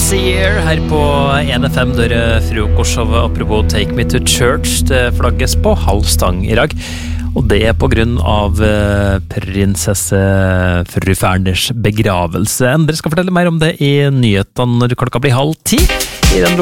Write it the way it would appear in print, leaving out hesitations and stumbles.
Seer her på 1FM, dere frokostshowet apropos Take Me to Church, det flagges på halv stang i dag. Og det er på grunn av prinsesse Fru Ferners begravelse. Dere skal fortelle mer om det i nyhetene når klokka blir 9:30 i den